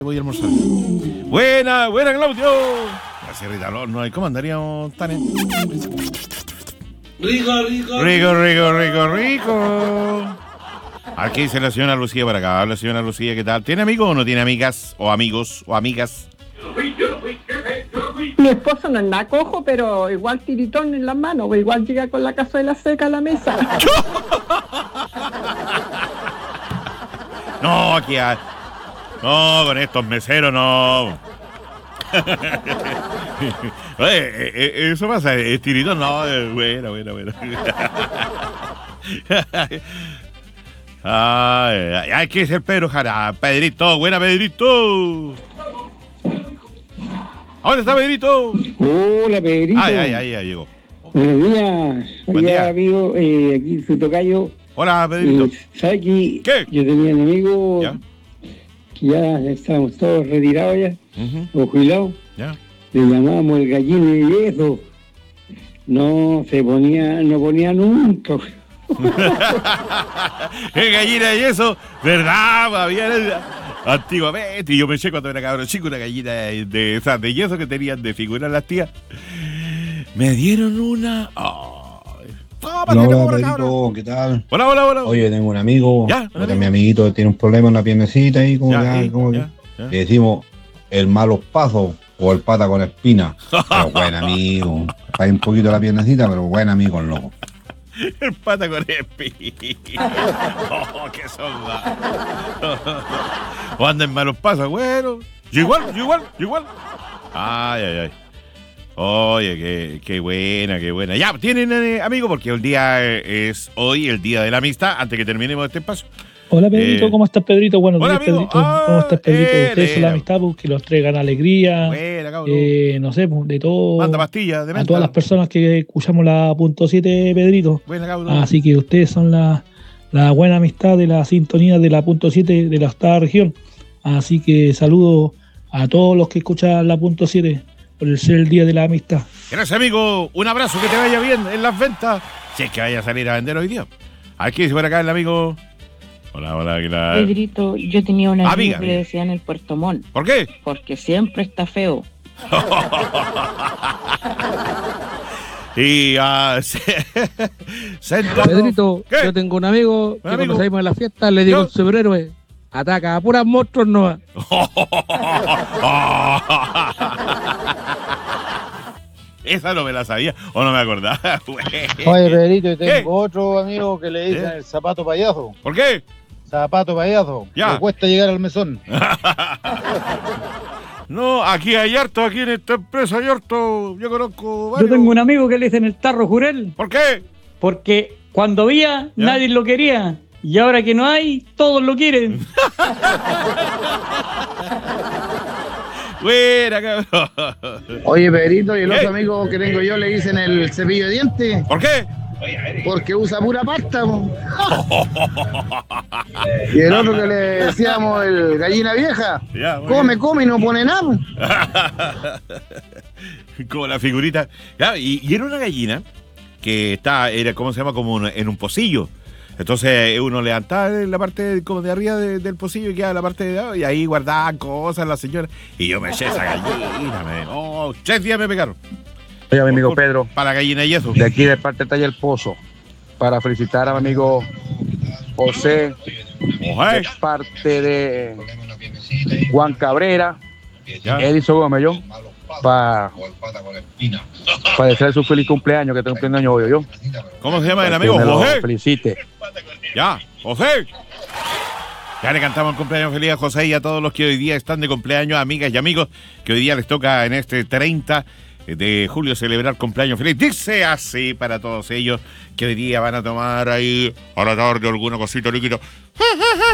Voy a almorzar. Buena, Claudio. Gracias, Rita. No, ¿cómo andaríamos tan en? Rico. Aquí dice la señora Lucía para acá. Habla señora Lucía, ¿qué tal? ¿Tiene amigos o no tiene amigas? ¿O amigos o amigas? Mi esposo no anda cojo, pero igual tiritón en las manos, o igual llega con la cazuela seca a la mesa. No, aquí hay. No, con estos meseros no. Oye, eso pasa, es tiritón, no, buena. Ay, ¿qué es el Pedro Jara? Pedrito, buena Pedrito. ¿Dónde está Pedrito? Hola, Pedrito. Ahí llegó. Buenos días. Buen día. Amigo, aquí su tocayo. Hola, Pedrito. ¿Sabes que ¿Qué? Yo tenía un amigo ¿Ya? que ya estábamos todos retirados ya, o jubilados. ¿Ya? Le llamábamos el gallina de yeso. No ponía nunca. El gallina de yeso, ¿verdad? Había antiguamente, y yo pensé cuando era cabrón chico, una gallina de esas de yeso que tenían de figura las tías. Me dieron una. Hola, Pedrito, ¿qué tal? Hola. Oye, tengo un amigo, mi amiguito tiene un problema en la piernecita y le decimos el malos pasos o el pata con espina. Pero buen amigo, hay un poquito la piernecita, pero buen amigo el loco. El pata con espina. Qué son. O anda en malos pasos, bueno. Yo igual. Ay. Oye, qué buena. Ya, tienen amigos, porque el día es hoy, el día de la amistad, antes que terminemos este paso. Hola, Pedrito, ¿cómo estás, Pedrito? Buenos días, amigo. Pedrito. ¿Cómo estás, Pedrito? Ustedes son la amistad, pues, que los traigan alegría. Buena, cabrón. No sé, pues, de todo. Manda pastillas de menta. A todas las personas que escuchamos la .7, Pedrito. Buena, cabrón. Así que ustedes son la buena amistad de la sintonía de la .7 de la octava región. Así que saludo a todos los que escuchan la .7 por el ser el día de la amistad. Gracias, amigo. Un abrazo, que te vaya bien en las ventas. Si es que vaya a salir a vender hoy día. Aquí dice por acá el amigo. Hola, ¿qué tal? Pedrito, yo tenía una amiga que le decían el Puerto Montt. ¿Por qué? Porque siempre está feo. Y Pedrito, ¿qué? yo tengo un amigo que cuando salimos de la fiesta le digo ¿Yo? un superhéroe, ataca a puras monstruos nomás. Esa no me la sabía o no me acordaba. Oye, Pedrito, yo tengo ¿Qué? otro amigo que le dicen el zapato payaso. ¿Por qué? Zapato payaso. Ya. Le cuesta llegar al mesón. No, aquí hay harto, aquí en esta empresa hay harto. Yo conozco varios. Yo tengo un amigo que le dicen el tarro jurel. ¿Por qué? Porque cuando había, nadie lo quería. Y ahora que no hay, todos lo quieren. Buena, cabrón. Oye, Pedrito, y el ¿Qué? otro amigo que tengo yo le dicen el cepillo de dientes. ¿Por qué? Porque usa pura pasta. Y el otro que le decíamos el gallina vieja. Ya, muy Come y no pone nada. Como la figurita. Claro, y era una gallina que era, ¿cómo se llama? Como en un pocillo. Entonces uno levantaba la parte como de arriba del pocillo y quedaba la parte de abajo, y ahí guardaban cosas la señora. Y yo me eché esa gallina, man. 3 días me pegaron. Oye, mi amigo Pedro, Para la gallina y eso. de aquí de parte de Taller Pozo, para felicitar a mi amigo José, de parte de Juan Cabrera, Edison Gómez, yo, para desearle su feliz cumpleaños, que está cumpliendo años hoy, yo. ¿Cómo se llama el Para amigo? que me lo José. felicite. Ya, José. Ya le cantamos el cumpleaños feliz a José y a todos los que hoy día están de cumpleaños, amigas y amigos, que hoy día les toca en este 30 de julio celebrar cumpleaños feliz. Dice así para todos ellos que hoy día van a tomar ahí a la tarde alguna cosita líquida.